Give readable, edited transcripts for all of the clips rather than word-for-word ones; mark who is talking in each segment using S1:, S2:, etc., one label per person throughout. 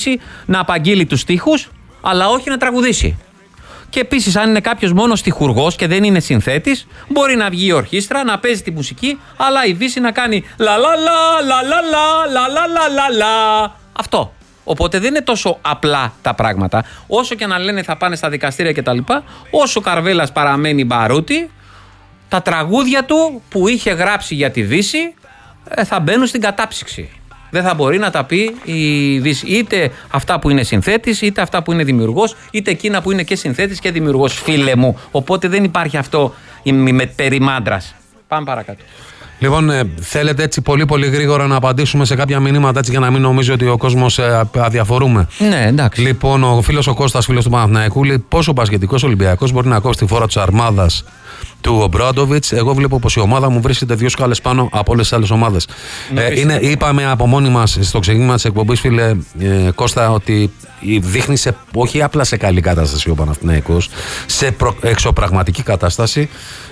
S1: να απαγγείλει τους στίχους, αλλά όχι να τραγουδήσει. Και επίσης, αν είναι κάποιος μόνο στιχουργός και δεν είναι συνθέτης, μπορεί να βγει η ορχήστρα, να παίζει τη μουσική, αλλά η Δύση να κάνει λα λα λα λα λα λα λα λα λα λα. Αυτό. Οπότε δεν είναι τόσο απλά τα πράγματα. Όσο και να λένε θα πάνε στα δικαστήρια κτλ., όσο ο Καρβέλας παραμένει μπαρούτι, τα τραγούδια του που είχε γράψει για τη Δύση θα μπαίνουν στην κατάψυξη. Δεν θα μπορεί να τα πει η Δύση. Είτε αυτά που είναι συνθέτης, είτε αυτά που είναι δημιουργός, είτε εκείνα που είναι και συνθέτης και δημιουργός, φίλε μου. Οπότε δεν υπάρχει αυτό περί μάντρας. Πάμε παρακάτω.
S2: Λοιπόν, θέλετε έτσι πολύ πολύ γρήγορα να απαντήσουμε σε κάποια μηνύματα, έτσι για να μην νομίζει ότι ο κόσμος αδιαφορούμε.
S1: Ναι, εντάξει.
S2: Λοιπόν, ο φίλος ο Κώστας, φίλος του Παναθηναϊκού, λέει πόσο μπασκετικός Ολυμπιακός μπορεί να κόψει τη φόρα της αρμάδας του Ομπράντοβιτς. Εγώ βλέπω πως η ομάδα μου βρίσκεται 2 σκάλες πάνω από όλες τις άλλες ομάδες. Είπαμε από μόνοι μας στο ξεκίνημα της εκπομπής, φίλε Κώστα, ότι δείχνει όχι απλά σε καλή κατάσταση ο Παναθηναϊκός, σε εξωπραγματική κατάσταση.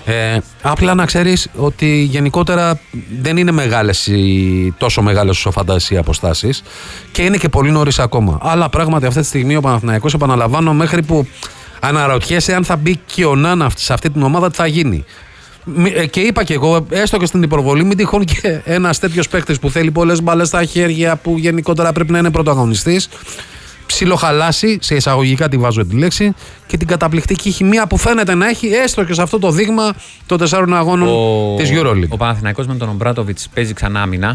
S2: Απλά να ξέρεις ότι γενικότερα δεν είναι τόσο μεγάλες όσο φαντάζεσαι οι αποστάσεις και είναι και πολύ νωρίς ακόμα. Αλλά πράγματι αυτή τη στιγμή ο Παναθηναϊκός, επαναλαμβάνω, μέχρι που αναρωτιέσαι αν θα μπει και ο Νάνα σε αυτή την ομάδα, τι θα γίνει. Και είπα και εγώ, έστω και στην υπερβολή, μην τυχόν και ένας τέτοιος παίκτης που θέλει πολλές μπάλες στα χέρια, που γενικότερα πρέπει να είναι πρωταγωνιστής, ψιλοχαλάσει, σε εισαγωγικά τη βάζω τη λέξη, και την καταπληκτική χημεία που φαίνεται να έχει, έστω και σε αυτό το δείγμα των 4 αγώνων της EuroLeague.
S1: Ο Παναθηναϊκός με τον Ομπράντοβιτς παίζει ξανά άμυνα.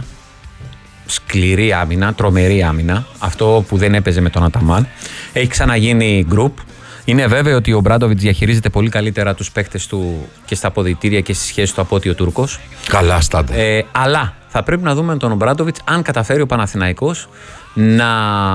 S1: Σκληρή άμυνα, τρομερή άμυνα. Αυτό που δεν έπαιζε με τον Αταμάν. Έχει ξαναγίνει group. Είναι βέβαιο ότι ο Ομπράντοβιτς διαχειρίζεται πολύ καλύτερα τους παίκτες του και στα αποδυτήρια και στις σχέσεις του από ότι ο Τούρκος.
S2: Καλά, στάντα.
S1: Αλλά θα πρέπει να δούμε τον Ομπράντοβιτς αν καταφέρει ο Παναθηναϊκός να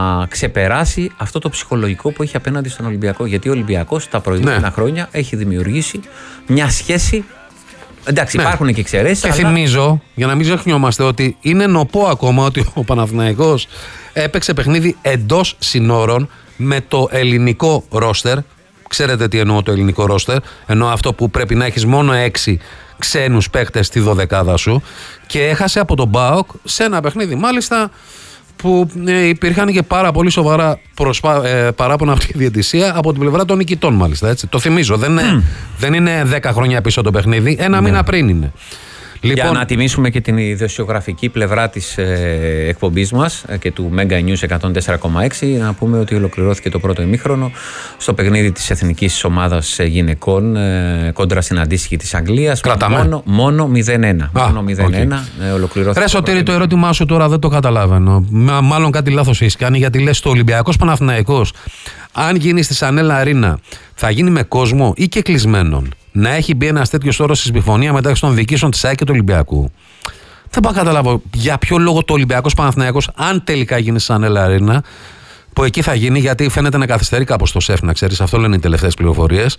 S1: ξεπεράσει αυτό το ψυχολογικό που έχει απέναντι στον Ολυμπιακό. Γιατί ο Ολυμπιακός τα προηγούμενα χρόνια έχει δημιουργήσει μια σχέση. Εντάξει, υπάρχουν και εξαιρέσεις.
S2: Και θυμίζω, για να μην ξεχνιόμαστε, ότι είναι νοπό ακόμα ότι ο Παναθηναϊκός έπαιξε παιχνίδι εντός συνόρων με το ελληνικό ρόστερ. Ξέρετε τι εννοώ το ελληνικό ρόστερ? Εννοώ αυτό που πρέπει να έχεις μόνο 6 ξένους παίκτες στη 12η σου, και έχασε από τον ΠΑΟΚ σε ένα παιχνίδι μάλιστα που υπήρχαν και πάρα πολύ σοβαρά παράπονα από τη διαιτησία από την πλευρά των νικητών, μάλιστα. Έτσι. Το θυμίζω. Δεν είναι 10 χρόνια πίσω το παιχνίδι, ένα μήνα πριν είναι. Λοιπόν,
S1: για να τιμήσουμε και την ειδησιογραφική πλευρά της εκπομπής μας και του Mega News 104,6, να πούμε ότι ολοκληρώθηκε το πρώτο ημίχρονο στο παιχνίδι της εθνικής ομάδας γυναικών κόντρα στην αντίστοιχη της Αγγλίας. Μόνο 0-1. Μόνο 0-1 ολοκληρώθηκε.
S2: Ρε Σωτήρη, το ερώτημά σου τώρα δεν το καταλαβαίνω. Μάλλον κάτι λάθος έχεις κάνει, γιατί λες το Ολυμπιακός Παναθηναϊκός, αν γίνει στη Σανέλα Αρίνα, θα γίνει με κόσμο ή και κλεισμένον? Να έχει μπει ένας τέτοιος όρος στη συμφωνία μεταξύ των διοικήσεων της ΑΕΚ και του Ολυμπιακού. Δεν πάω να καταλάβω για ποιο λόγο το Ολυμπιακός Παναθηναϊκός, αν τελικά γίνει στη Σανέλα Αρίνα, που εκεί θα γίνει, γιατί φαίνεται να καθυστερεί κάπως το ΣΕΦ, να ξέρεις, αυτό λένε οι τελευταίες πληροφορίες.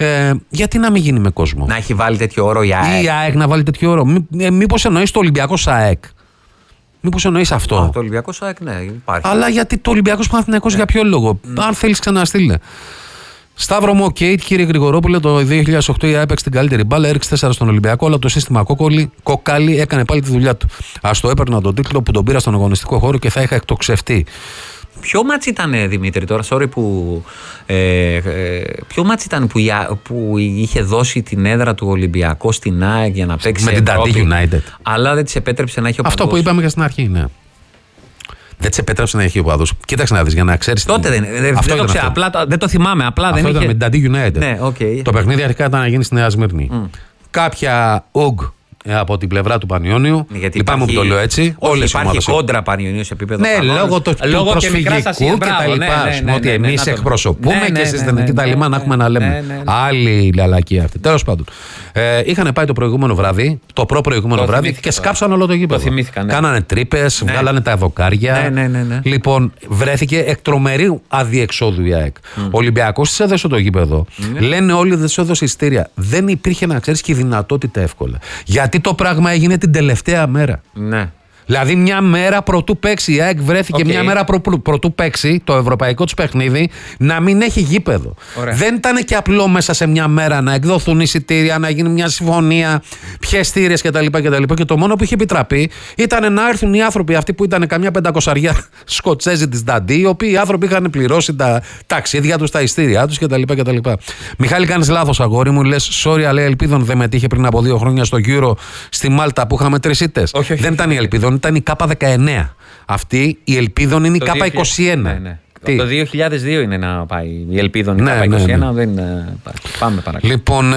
S2: Γιατί να μην γίνει με κόσμο?
S1: Να έχει βάλει τέτοιο όρο η ΑΕΚ.
S2: Η ΑΕΚ να βάλει τέτοιο όρο. Μήπως εννοείς το Ολυμπιακός ΑΕΚ? Μήπως εννοείς αυτό?
S1: Το Ολυμπιακός ΑΕΚ, ναι, υπάρχει.
S2: Αλλά γιατί το Ολυμπιακός Παναθηναϊκός, για ποιο λόγο? Αν θέλεις, ξαναστείλε. Σταύρο μου, κύριε Γρηγορόπουλε, το 2008 η ΑΕΚ έπαιξε την καλύτερη μπάλα, έριξε 4 στον Ολυμπιακό, αλλά το σύστημα κόκαλη έκανε πάλι τη δουλειά του. Ας το έπαιρνα τον τίτλο που τον πήρα στον αγωνιστικό χώρο και θα είχα εκτοξευτεί.
S1: Ποιο μάτς ήταν, Δημήτρη, τώρα, ποιο μάτς ήταν που είχε δώσει την έδρα του Ολυμπιακού στην ΑΕΚ για να παίξει
S2: με την Dundee United,
S1: αλλά δεν της επέτρεψε να έχει οπαδούς?
S2: Αυτό που είπαμε και στην αρχή, ναι. Δεν της επέτρεψε να έχει οπαδούς. Κοίταξε να δεις, για να ξέρεις.
S1: Τότε δεν το θυμάμαι. Απλά
S2: αυτό
S1: δεν
S2: ήταν
S1: είχε...
S2: με την Dundee United.
S1: Ναι, okay.
S2: Το παιχνίδι αρχικά ήταν να γίνει στη Νέα Σμύρνη. Κάποια από την πλευρά του Πανιόνιου. Λυπάμαι που το λέω έτσι.
S1: Όλες υπάρχει κόντρα Πανιονίου σε επίπεδο.
S2: Ναι, λόγω του προσφυγικού και τα λοιπά. Ότι εμείς εκπροσωπούμε και εσείς δεν. Και τα λοιπά, να έχουμε να λέμε. Άλλη λαλακία αυτή. Τέλος πάντων. Είχαν πάει το προηγούμενο βράδυ, το προ-προηγούμενο βράδυ, και σκάψαν όλο το γήπεδο. Κάνανε τρύπες, βγάλανε τα δοκάρια. Λοιπόν, βρέθηκε εκ τρομερού αδιεξόδου η ΑΕΚ. Ο Ολυμπιακός της έδωσε το γήπεδο. Λένε όλοι δεν της έδωσε εισιτήρια. Δεν υπήρχε, να ξέρεις, και η δυνατότητα εύκολα. Γιατί το πράγμα έγινε την τελευταία μέρα.
S1: Ναι.
S2: Δηλαδή, μια μέρα πρωτού παίξει η ΑΕΚ βρέθηκε μια μέρα πρωτού παίξει το ευρωπαϊκό του παιχνίδι να μην έχει γήπεδο.
S1: Ωραία.
S2: Δεν ήταν και απλό μέσα σε μια μέρα να εκδοθούν εισιτήρια, να γίνει μια συμφωνία, ποιες θύρες κτλ. Και το μόνο που είχε επιτραπεί ήταν να έρθουν οι άνθρωποι αυτοί που ήταν καμιά 500 Σκοτσέζοι της Νταντί, οι οποίοι οι άνθρωποι είχαν πληρώσει τα ταξίδια τους, τα ειστήριά τους κτλ. Μιχάλη, κάνεις λάθος, αγόρι μου. Λες, sorry, αλλά η Ελπίδων δεν μετήχε πριν από 2 χρόνια στο Euro στη Μάλτα που είχαμε 3 ήττες. Δεν ήταν η Ελπίδων, ήταν η K19. Αυτή η Ελπίδων είναι η K21.
S1: Ναι. Το 2002 είναι να πάει η Ελπίδων, η K21. Δεν πάμε παρακάτω.
S2: Λοιπόν.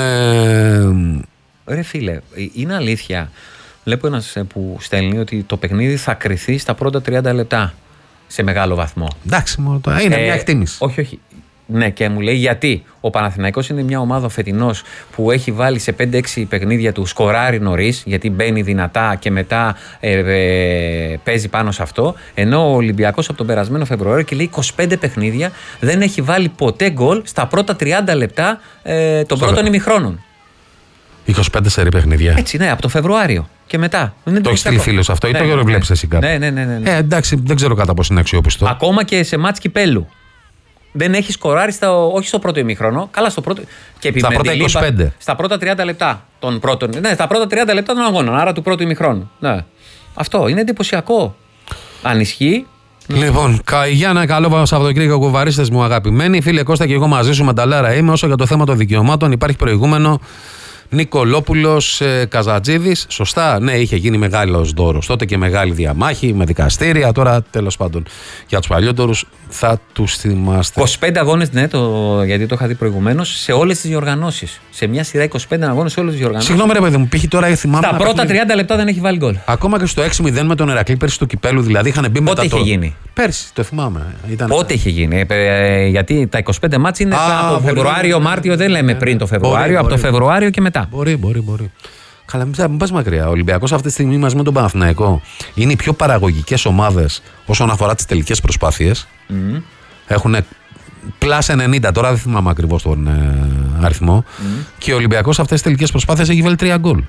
S1: Ρε φίλε, είναι αλήθεια. Βλέπω ένας που στέλνει ότι το παιχνίδι θα κριθεί στα πρώτα 30 λεπτά σε μεγάλο βαθμό.
S2: Εντάξει, είναι μια εκτίμηση.
S1: Όχι. Ναι, και μου λέει γιατί. Ο Παναθηναϊκός είναι μια ομάδα φετινός που έχει βάλει σε 5-6 παιχνίδια του σκοράρει νωρίς, γιατί μπαίνει δυνατά και μετά παίζει πάνω σε αυτό. Ενώ ο Ολυμπιακός από τον περασμένο Φεβρουάριο και λέει 25 παιχνίδια δεν έχει βάλει ποτέ γκολ στα πρώτα 30 λεπτά των πρώτων ημιχρόνων.
S2: 25 σερί παιχνίδια.
S1: Έτσι, ναι, από το Φεβρουάριο και μετά.
S2: Το έχει στείλει φίλος αυτό ή το βλέπεις εσύ κάπου?
S1: Ναι.
S2: Εντάξει, δεν ξέρω κατά πόσο είναι αξιόπιστο.
S1: Ακόμα και σε μάτς κυπέλου. Δεν έχει σκοράρει όχι στο πρώτο ημίχρονο, καλά στο πρώτο. Και
S2: στα πρώτα 25.
S1: Στα πρώτα 30 λεπτά των πρώτων. Ναι, στα πρώτα 30 λεπτά των αγώνων, άρα του πρώτου ημίχρονου. Ναι. Αυτό είναι εντυπωσιακό. Αν ισχύει.
S2: Λοιπόν, Γιάννα, καλό Σαββατοκύριακο, κουβαρίστες μου αγαπημένοι. Φίλε Κώστα, και εγώ μαζί σου μεταλλάρα είμαι. Όσο για το θέμα των δικαιωμάτων, υπάρχει προηγούμενο. Νικολόπουλος, Καζατζίδης. Σωστά, ναι, είχε γίνει μεγάλος δώρος τότε και μεγάλη διαμάχη με δικαστήρια. Τώρα, τέλος πάντων, για τους παλιότερους θα τους θυμάστε.
S1: 25 αγώνες, ναι, γιατί το είχα δει προηγουμένως, σε όλες τις διοργανώσεις. Σε μια σειρά 25 αγώνες σε όλες τις διοργανώσεις.
S2: Συγγνώμη, ρε παιδί μου, πήγε τώρα, θυμάμαι.
S1: Στα πρώτα 30 λεπτά δεν έχει βάλει γκολ.
S2: Ακόμα και στο 6-0 με τον Ερακλή πέρσι του κυπέλου, δηλαδή είχαν μπει μετά.
S1: Πότε είχε γίνει?
S2: Πέρσι, το θυμάμαι.
S1: Πότε είχε γίνει? Γιατί τα 25 μάτς είναι από Φεβρουάριο, Μάρτιο, δεν λέμε πριν το Φεβρουάριο, από το Φεβρουάριο και μετά.
S2: Μπορεί. Καλά, μην πας μακριά. Ο Ολυμπιακός αυτή τη στιγμή μαζί με τον Παναθηναϊκό είναι οι πιο παραγωγικές ομάδες όσον αφορά τις τελικές προσπάθειες. Έχουν πλάς 90, τώρα δεν θυμάμαι ακριβώς τον αριθμό. Και ο Ολυμπιακός αυτές τις τελικές προσπάθειες έχει βάλει 3 γκολ.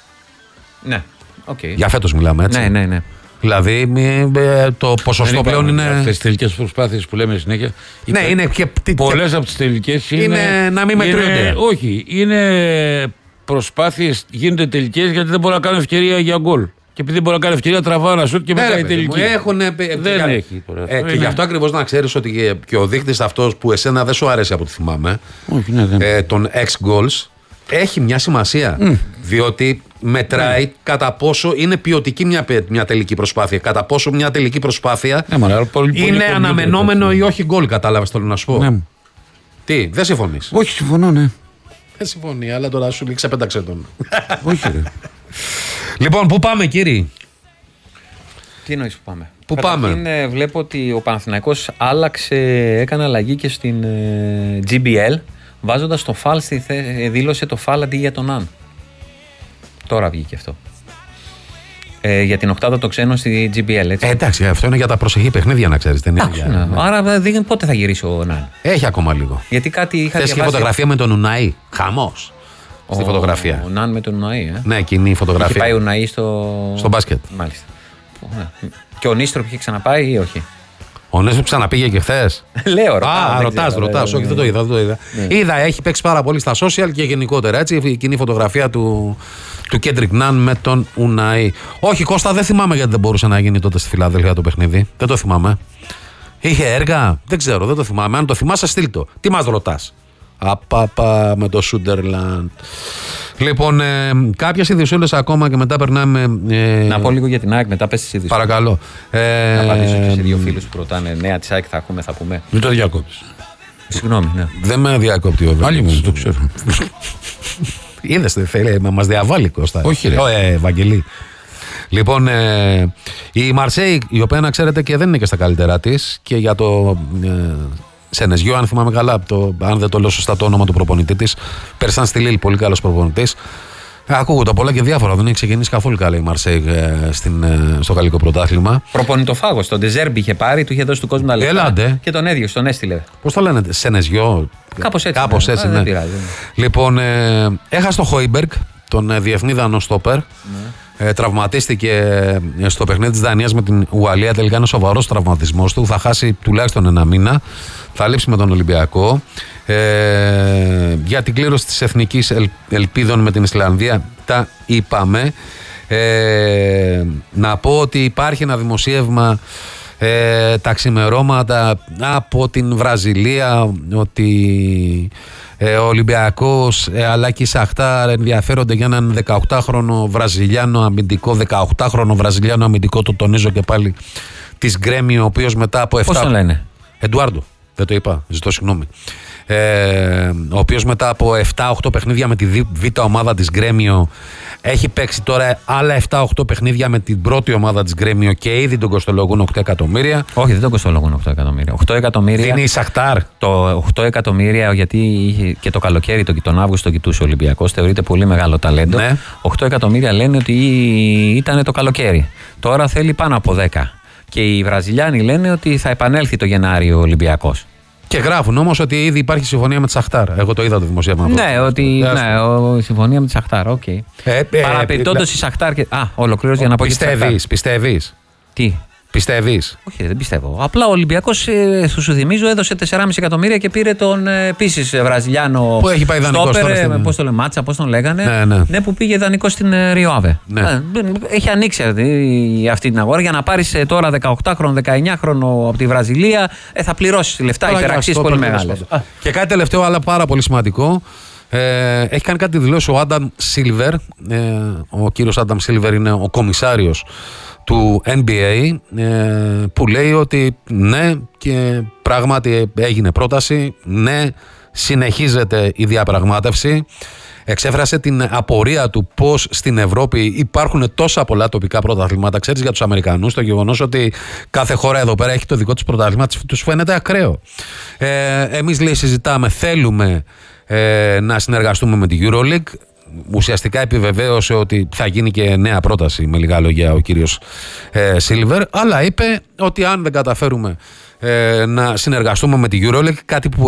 S1: Ναι, okay.
S2: Για φέτος μιλάμε, έτσι.
S1: Ναι.
S2: Δηλαδή το ποσοστό πλέον είναι.
S3: Αυτές τις τελικές προσπάθειες που λέμε συνέχεια.
S2: Ναι, είναι και.
S3: Πολλές από τις τελικές
S2: είναι να μην μετρούνται.
S3: Όχι, είναι προσπάθειες, γίνονται τελικές γιατί δεν μπορεί να κάνουν ευκαιρία για γκολ. Και επειδή δεν μπορεί να κάνει ευκαιρία, τραβάω ένα σουτ και μετά η τελική. Δεν έχει τώρα.
S2: Και γι' αυτό ακριβώς να ξέρεις ότι και ο δείκτης αυτός που εσένα δεν σου αρέσει από ό,τι θυμάμαι, τον X goals, έχει μια σημασία. Διότι μετράει κατά πόσο είναι ποιοτική μια τελική προσπάθεια. Κατά πόσο μια τελική προσπάθεια είναι αναμενόμενο ή όχι γκολ. Κατάλαβες, θέλω να σου πω.
S3: Ναι.
S2: Τι, δεν συμφωνείς?
S3: Όχι, συμφωνώ, ναι.
S2: Δεν συμφωνεί, αλλά τώρα σου λέει ξεπέταξε τον.
S3: Όχι, ρε.
S2: Λοιπόν, πού πάμε, κύριοι?
S1: Τι εννοείς που πάμε?
S2: Πού πάμε?
S1: Βλέπω ότι ο Παναθηναϊκός έκανε αλλαγή και στην GBL, βάζοντας το φάλ δήλωσε το φάλ αντί για τον Αν. Τώρα βγήκε αυτό. Για την οκτάδα των ξένων στη GBL, έτσι.
S2: Εντάξει, αυτό είναι για τα προσεχή παιχνίδια, να ξέρεις.
S1: Άρα πότε θα γυρίσει ο Ναν?
S2: Έχει ακόμα λίγο.
S1: Γιατί κάτι είχα
S2: διαβάσει. Θες και φωτογραφία με τον Ουναή. Χαμός. Στη φωτογραφία.
S1: Ο Ναν με τον Ουναή,
S2: Ναι, κοινή φωτογραφία.
S1: Και πάει ο Ουναή στο
S2: μπάσκετ.
S1: Μάλιστα. Και ο Νίστροπ είχε ξαναπάει ή όχι?
S2: Ο Νίστροπ ξαναπήγε και χθες.
S1: Λέω,
S2: ρωτάς. Όχι, δεν το είδα. Είδα, έχει παίξει πάρα πολύ στα social και γενικότερα, έτσι. Η κοινή φωτογραφία του Κέντρικ Ναν με τον Ουναή. Όχι, Κώστα, δεν θυμάμαι γιατί δεν μπορούσε να γίνει τότε στη Φιλαδέλφια το παιχνίδι. Δεν το θυμάμαι. Είχε έργα, δεν ξέρω, δεν το θυμάμαι. Αν το θυμάσαι, στείλ το. Τι μας ρωτάς? Απαπα με το Σούντερλαντ. Λοιπόν, κάποιες ειδησούλες ακόμα και μετά περνάμε.
S1: Να πω λίγο για την ΑΕΚ, μετά πες τις ειδησούλες.
S2: Παρακαλώ.
S1: Να απαντήσω και σε δύο φίλους που ρωτάνε. Νέα της ΑΕΚ θα πούμε.
S3: Μην το διακόψεις.
S1: Συγγνώμη, ναι.
S2: Δεν με διακόπτει ο Βέλγιος.
S3: Άλλη μου, το ξέρω.
S2: Είδες, θέλει να μας διαβάλει, Κώστα.
S3: Όχι, ρε.
S2: Ευαγγελή. Λοιπόν, η Μαρσέη, η οποία να ξέρετε και δεν είναι και στα καλύτερά της, και για το Σενεζιό, αν θυμάμαι καλά, αν δεν το λέω σωστά το όνομα του προπονητή της, Περσάν στη Λίλ, πολύ καλός προπονητής. Ακούγονται πολλά και διάφορα. Δεν έχει ξεκινήσει καθόλου καλά η Μαρσέη στο γαλλικό πρωτάθλημα.
S1: Προπονητοφάγος. Τον Ντεζέρμπι είχε πάρει, του είχε δώσει του κόσμου τα λεφτά. Και τον έδιωξε, τον έστειλε.
S2: Πώς το λένε, Σενεζιό. Κάπως έτσι, ναι.
S1: Δεν πειράζει.
S2: Λοιπόν, έχασε το Χόιμπεργκ, τον διεθνή δανό στόπερ. Τραυματίστηκε στο παιχνίδι της Δανίας με την Ουαλία. Τελικά είναι σοβαρός τραυματισμός του. Θα χάσει τουλάχιστον ένα μήνα. Θα λείψει με τον Ολυμπιακό. Για την κλήρωση της εθνικής ελπίδων με την Ισλανδία τα είπαμε. Να πω ότι υπάρχει ένα δημοσίευμα τα ξημερώματα από την Βραζιλία ότι ο Ολυμπιακός αλλά και η Σαχτάρ ενδιαφέρονται για έναν 18χρονο Βραζιλιάνο αμυντικό, 18χρονο Βραζιλιάνο αμυντικό, το τονίζω και πάλι, της Γκρέμιο, ο οποίος μετά από 7...
S1: Πώς τον λένε?
S2: Εντουάρντο, δεν το είπα, ζητώ συγγνώμη. Ο οποίος μετά από 7-8 παιχνίδια με τη β' ομάδα της Γκρέμιο έχει παίξει τώρα άλλα 7-8 παιχνίδια με την πρώτη ομάδα της Γκρέμιο και ήδη τον κοστολογούν 8 εκατομμύρια.
S1: Όχι, δεν τον κοστολογούν 8 εκατομμύρια. 8 εκατομμύρια.
S2: Δίνει η Σαχτάρ.
S1: Το 8 εκατομμύρια, γιατί είχε και το καλοκαίρι, τον Αύγουστο κοιτούσε ο Ολυμπιακός, θεωρείται πολύ μεγάλο ταλέντο. Ναι. 8 εκατομμύρια λένε ότι ήταν το καλοκαίρι. Τώρα θέλει πάνω από 10. Και οι Βραζιλιάνοι λένε ότι θα επανέλθει το Γενάρη ο Ολυμπιακός. Και
S2: γράφουν όμως ότι ήδη υπάρχει συμφωνία με τη Σαχτάρ. Εγώ το είδα το δημοσίευμα.
S1: Ναι, ότι συμφωνία με τη Σαχτάρ. Οκ. Παραπειτώντας η Σαχτάρ. Ολοκλήρωση για να πω.
S2: Πιστεύεις.
S1: Τι.
S2: Πιστεύεις?
S1: Όχι, δεν πιστεύω. Απλά ο Ολυμπιακός, σου θυμίζω, έδωσε 4,5 εκατομμύρια και πήρε τον επίσης Βραζιλιάνο.
S2: Που έχει πάει δανεικός τώρα.
S1: Πώς το λένε, Μάτσα, πώς τον λέγανε. Ναι, που πήγε δανεικό στην Ριόαβε. Ναι. Έχει ανοίξει αυτή την αγορά για να πάρεις τώρα 18χρονο, 19χρονο από τη Βραζιλία. Θα πληρώσεις λεφτά, υπεραξίες πολύ μεγάλες.
S2: Και κάτι τελευταίο, αλλά πάρα πολύ σημαντικό. Έχει κάνει κάτι δηλώσει ο Άνταμ Σίλβερ. Ο κύριος Άνταμ Σίλβερ είναι ο κομισάριος του NBA, που λέει ότι ναι, και πράγματι έγινε πρόταση, ναι, συνεχίζεται η διαπραγμάτευση. Εξέφρασε την απορία του πως στην Ευρώπη υπάρχουν τόσα πολλά τοπικά πρωταθλήματα. Ξέρεις, για τους Αμερικανούς το γεγονός ότι κάθε χώρα εδώ πέρα έχει το δικό της πρωτάθλημα τους φαίνεται ακραίο. Εμείς, λέει, συζητάμε, θέλουμε να συνεργαστούμε με τη EuroLeague. Ουσιαστικά επιβεβαίωσε ότι θα γίνει και νέα πρόταση, με λίγα λόγια, ο κύριος Σίλβερ, αλλά είπε ότι αν δεν καταφέρουμε να συνεργαστούμε με τη EuroLeague,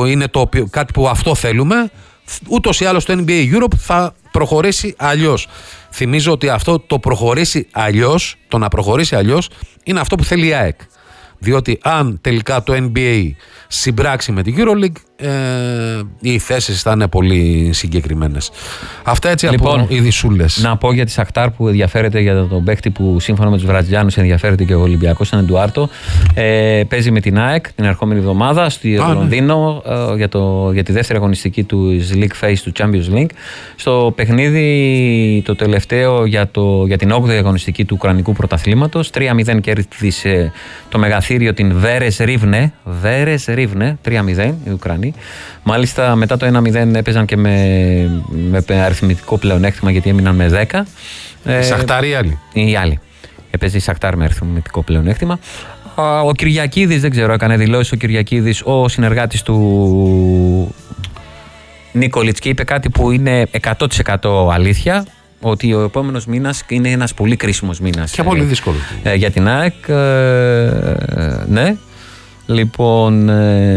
S2: κάτι που αυτό θέλουμε, ούτως ή άλλως το NBA Europe θα προχωρήσει αλλιώς. Θυμίζω ότι αυτό το προχωρήσει αλλιώς, το να προχωρήσει αλλιώς, είναι αυτό που θέλει η ΑΕΚ. Διότι αν τελικά το NBA συμπράξει με την EuroLeague, οι θέσεις θα είναι πολύ συγκεκριμένες. Αυτά έτσι, λοιπόν, από ειδισούλες.
S1: Να πω για τη Σαχτάρ που ενδιαφέρεται για τον παίκτη που σύμφωνα με τους Βραζιλιάνους ενδιαφέρεται και ο Ολυμπιακός, είναι Ντουάρτο. Παίζει με την ΑΕΚ την ερχόμενη εβδομάδα στο Λονδίνο για τη δεύτερη αγωνιστική του League Phase του Champions League. Στο παιχνίδι το τελευταίο για την 8η αγωνιστική του Ουκρανικού πρωταθλήματος, 3-0 κέρδισε το μεγαθύριο την Βέρες Ρίβνε. 3-0 οι Ουκρανοί. Μάλιστα μετά το 1-0 έπαιζαν και με αριθμητικό πλεονέκτημα, γιατί έμειναν με 10.
S2: Σαχτάρ ή άλλοι?
S1: Οι άλλοι. Έπαιζε η Σαχτάρ με αριθμητικό πλεονέκτημα. Ο Κυριακίδης, δεν ξέρω, έκανε δηλώσεις ο Κυριακίδης, ο συνεργάτης του Νίκολιτς, και είπε κάτι που είναι 100% αλήθεια, ότι ο επόμενος μήνας είναι ένας πολύ κρίσιμος μήνας.
S2: Και πολύ δύσκολο.
S1: Για την ΑΕΚ. Ναι. Λοιπόν,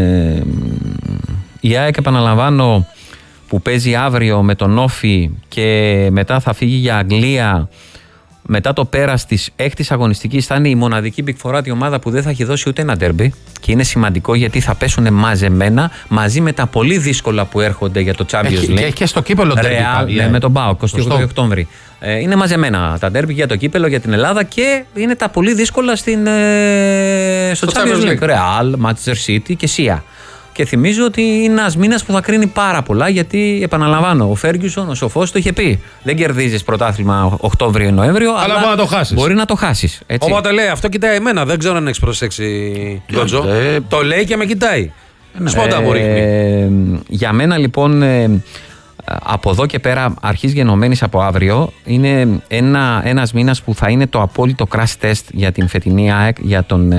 S1: η ΑΕΚ, επαναλαμβάνω, που παίζει αύριο με τον Όφι και μετά θα φύγει για Αγγλία, μετά το πέρας της 6ης αγωνιστικής, θα είναι η μοναδική Big Four ομάδα που δεν θα έχει δώσει ούτε ένα ντέρμπι, και είναι σημαντικό γιατί θα πέσουν μαζεμένα μαζί με τα πολύ δύσκολα που έρχονται για το Champions League.
S2: Και στο κύπελο ντέρμπι.
S1: Ναι, με τον ΠΑΟΚ, 28 Οκτώβρη. Είναι μαζεμένα τα ντέρμπι για το κύπελο, για την Ελλάδα, και είναι τα πολύ δύσκολα στο Champions League. Real, Manchester City και Σία. Και θυμίζω ότι είναι ένας μήνας που θα κρίνει πάρα πολλά, γιατί, επαναλαμβάνω, ο Φέργκιουσον, ο σοφός, το είχε πει. Δεν κερδίζεις πρωτάθλημα Οκτώβριο-Νοέμβριο, αλλά μπορεί να το χάσεις. Μπορεί να το χάσεις.
S2: Όποτε λέει αυτό, κοιτάει εμένα. Δεν ξέρω αν έχεις προσέξει, Γκότζο. Το λέει και με κοιτάει. Σπόντα μου ρίχνει.
S1: Για μένα, λοιπόν, από εδώ και πέρα, αρχής γενομένης από αύριο, είναι ένας μήνας που θα είναι το απόλυτο crash test για την φετινή ΑΕΚ, για τον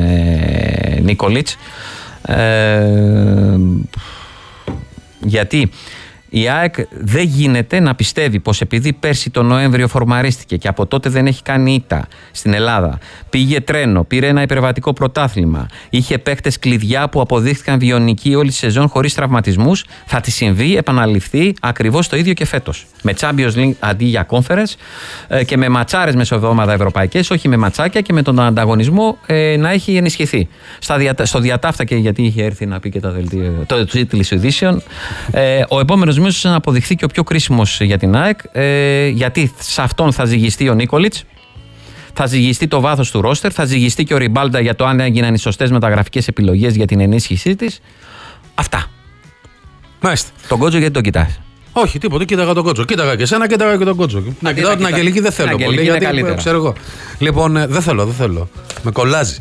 S1: Νίκολιτς. Γιατί Η ΑΕΚ δεν γίνεται να πιστεύει πως επειδή πέρσι τον Νοέμβριο φορμαρίστηκε και από τότε δεν έχει κάνει ήττα στην Ελλάδα, πήγε τρένο, πήρε ένα υπερβατικό πρωτάθλημα, είχε παίκτες κλειδιά που αποδείχθηκαν βιονικοί όλη τη σεζόν χωρίς τραυματισμούς, θα τη συμβεί, επαναληφθεί ακριβώς το ίδιο και φέτος. Με Champions League αντί για Conference και με ματσάρες μεσοβδόμαδα ευρωπαϊκές, όχι με ματσάκια, και με τον ανταγωνισμό να έχει ενισχυθεί. Στο διατάφτα, και γιατί είχε έρθει να πει και το τίτλο ειδήσεων, ο επόμενος μήνας να αποδειχθεί και ο πιο κρίσιμος για την ΑΕΚ, γιατί σε αυτόν θα ζυγιστεί ο Νίκολιτς, θα ζυγιστεί το βάθος του ρόστερ, θα ζυγιστεί και ο Ριμπάλντα για το αν έγιναν οι σωστές μεταγραφικές επιλογές για την ενίσχυσή της. Αυτά.
S2: Μάλιστα.
S1: Τον Κότζο γιατί τον κοιτάς?
S2: Όχι, τίποτα, κοίταγα τον Κότσο. Κοίταγα και εσένα, κοίταγα και τον Κότσο. Να κοιτάω την Αγγελική δεν θέλω πολύ. Γιατί ξέρω εγώ. Λοιπόν, δεν θέλω. Με κολλάζει.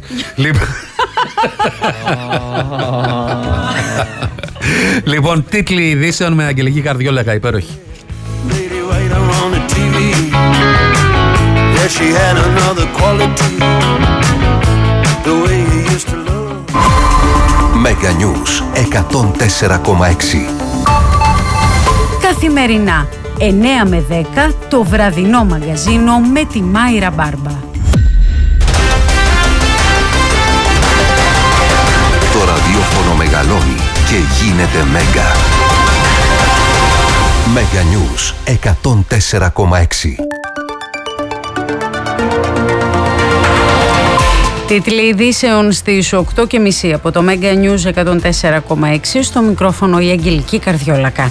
S2: Λοιπόν, τίτλοι ειδήσεων με Αγγελική Καρδιόλακα, υπέροχη.
S4: Mega News 104,6.
S5: Καθημερινά 9 με 10 το βραδινό μαγκαζίνο με τη Μάιρα Μπάρμπα.
S4: Το ραδιόφωνο μεγαλώνει και γίνεται Μέγκα. Mega News 104,6.
S5: Τίτλοι ειδήσεων στις 8.30 από το Mega News 104,6. Στο μικρόφωνο η Αγγελική Καρδιόλακα.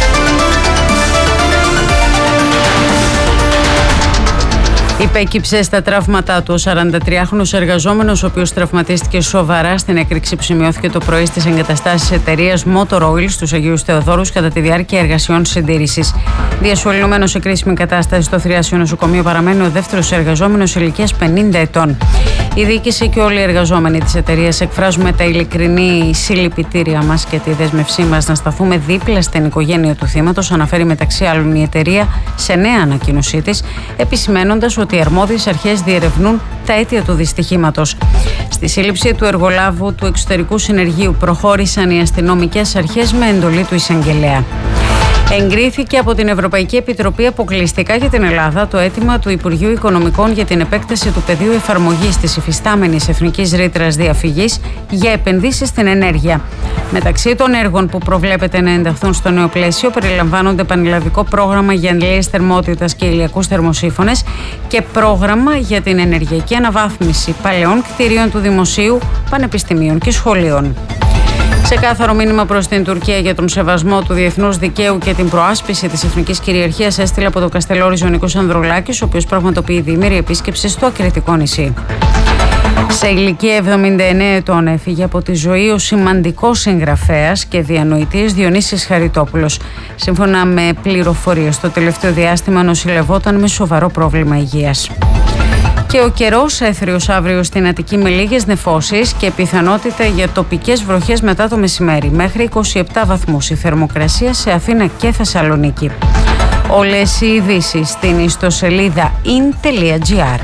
S5: Υπέκυψε στα τραύματά του ο 43χρονος εργαζόμενος, ο οποίος τραυματίστηκε σοβαρά στην έκρηξη που σημειώθηκε το πρωί στις εγκαταστάσεις εταιρείας Motor Oil στους Αγίους Θεοδόρους κατά τη διάρκεια εργασιών συντήρησης. Διασωληνωμένος σε κρίσιμη κατάσταση στο Θριάσιο νοσοκομείο παραμένει ο δεύτερος εργαζόμενος ηλικίας 50 ετών. Η διοίκηση και όλοι οι εργαζόμενοι της εταιρείας εκφράζουμε τα ειλικρινή συλληπιτήρια μας και τη δέσμευσή μας να σταθούμε δίπλα στην οικογένεια του θύματος, αναφέρει μεταξύ άλλων η εταιρεία σε νέα ανακοίνωσή της, επισημαίνοντας ότι οι αρμόδιες αρχές διερευνούν τα αίτια του δυστυχήματος. Στη σύλληψη του εργολάβου του εξωτερικού συνεργείου προχώρησαν οι αστυνομικές αρχές με εντολή του εισαγγελέα. Εγκρίθηκε από την Ευρωπαϊκή Επιτροπή αποκλειστικά για την Ελλάδα το αίτημα του Υπουργείου Οικονομικών για την επέκταση του πεδίου εφαρμογής της υφιστάμενης εθνικής ρήτρας διαφυγής για επενδύσεις στην ενέργεια. Μεταξύ των έργων που προβλέπεται να ενταχθούν στο νέο πλαίσιο περιλαμβάνονται πανελλαδικό πρόγραμμα για ενλείες θερμότητας και ηλιακούς θερμοσύφωνες και πρόγραμμα για την ενεργειακή αναβάθμιση παλαιών κτηρίων του δημοσίου, πανεπιστημίων και σχολείων. Ξεκάθαρο μήνυμα προς την Τουρκία για τον σεβασμό του διεθνούς δικαίου και την προάσπιση της εθνικής κυριαρχίας έστειλε από το Καστελόριζο ο Νίκος Ανδρουλάκης, ο οποίος πραγματοποιεί διήμερη επίσκεψη στο Ακριτικό νησί. Σε ηλικία 79 ετών έφυγε από τη ζωή ο σημαντικός συγγραφέας και διανοητής Διονύσης Χαριτόπουλος. Σύμφωνα με πληροφορίες, το τελευταίο διάστημα νοσηλευόταν με σοβαρό πρόβλημα υγείας. Και ο καιρός έθριος αύριο στην Αττική με λίγες νεφώσεις και πιθανότητα για τοπικές βροχές μετά το μεσημέρι. Μέχρι 27 βαθμούς η θερμοκρασία σε Αθήνα και Θεσσαλονίκη. Όλες οι ειδήσεις στην ιστοσελίδα in.gr.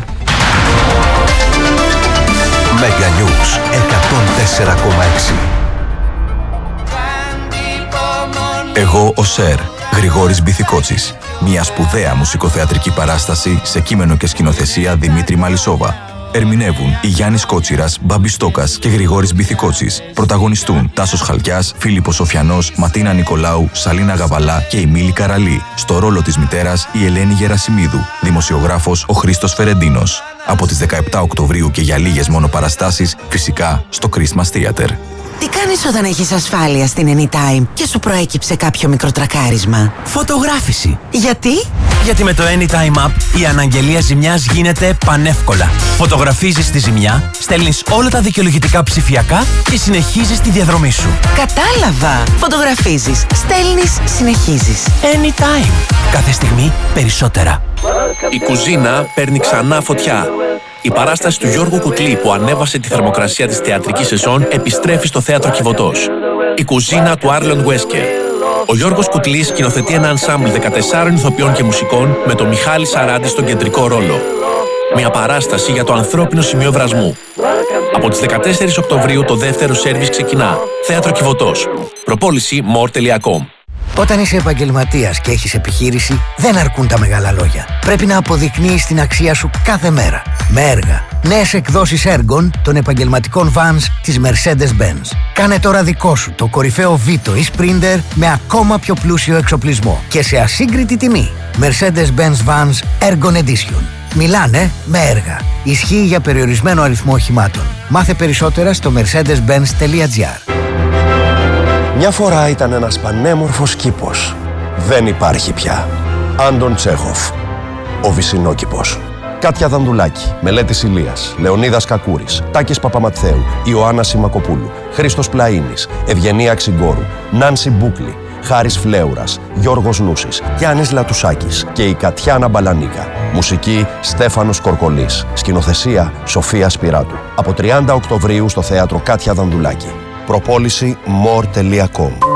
S4: Mega News 104,6. Εγώ ο Σερ, Γρηγόρης Μπιθικότσης. Μια σπουδαία μουσικοθεατρική παράσταση σε κείμενο και σκηνοθεσία Δημήτρη Μαλισσόβα. Ερμηνεύουν η Γιάννης Κότσιρας, Μπάμπης Στόκας και Γρηγόρης Μπιθικότσης. Πρωταγωνιστούν Τάσος Χαλκιάς, Φίλιππος Σοφιανός, Ματίνα Νικολάου, Σαλίνα Γαβαλά και η Μίλη Καραλή. Στο ρόλο της μητέρας η Ελένη Γερασιμίδου. Δημοσιογράφος ο Χρήστος Φερεντίνος. Από τις 17 Οκτωβρίου και για λίγες μόνο παραστάσεις, φυσικά στο Christmas Theater.
S6: Τι κάνεις όταν έχεις ασφάλεια στην Anytime και σου προέκυψε κάποιο μικροτρακάρισμα?
S7: Φωτογράφηση.
S6: Γιατί?
S7: Γιατί με το Anytime App η αναγγελία ζημιάς γίνεται πανεύκολα. Φωτογραφίζεις τη ζημιά, στέλνεις όλα τα δικαιολογητικά ψηφιακά και συνεχίζεις τη διαδρομή σου.
S6: Κατάλαβα. Φωτογραφίζεις, στέλνεις, συνεχίζεις.
S7: Anytime. Κάθε στιγμή περισσότερα.
S8: Η κουζίνα παίρνει ξανά φωτιά. Η παράσταση του Γιώργου Κουτλή που ανέβασε τη θερμοκρασία της θεατρικής σεζόν επιστρέφει στο Θέατρο Κιβωτός. Η κουζίνα του Άρλον Βέσκερ. Ο Γιώργος Κουτλής σκηνοθετεί ένα ενσάμπλ 14 ηθοποιών και μουσικών με τον Μιχάλη Σαράντη στον κεντρικό ρόλο. Μια παράσταση για το ανθρώπινο σημείο βρασμού. Από τις 14 Οκτωβρίου το δεύτερο σέρβις ξεκινά. Θέατρο Κιβωτός. Προπόληση more.com.
S9: Όταν είσαι επαγγελματίας και έχεις επιχείρηση, δεν αρκούν τα μεγάλα λόγια. Πρέπει να αποδεικνύεις την αξία σου κάθε μέρα. Με έργα. Νέες εκδόσεις έργων των επαγγελματικών vans της Mercedes-Benz. Κάνε τώρα δικό σου το κορυφαίο Vito ή Sprinter με ακόμα πιο πλούσιο εξοπλισμό και σε ασύγκριτη τιμή. Mercedes-Benz Vans Ergon Edition. Μιλάνε με έργα. Ισχύει για περιορισμένο αριθμό οχημάτων. Μάθε περισσότερα στο mercedes-benz.gr.
S10: Μια φορά ήταν ένας πανέμορφος κήπος. Δεν υπάρχει πια. Άντων Τσέχοφ. Ο Βυσσινόκηπος. Κάτια Δανδουλάκη, Μελέτης Ηλίας, Λεωνίδας Κακούρης, Τάκης Παπαματθέου, Ιωάννα Σιμακοπούλου, Χρήστος Πλαΐνης, Ευγενία Ξυγκόρου, Νάνση Μπούκλη, Χάρης Φλέουρας, Γιώργος Νούσης, Γιάννης Λατουσάκης και η Κατιάνα Μπαλανίκα. Μουσική Στέφανος Κορκολής. Σκηνοθεσία Σοφία Σπυράτου. Από 30 Οκτωβρίου στο θέατρο Κάτια Δανδουλάκη. Προπόληση more.com.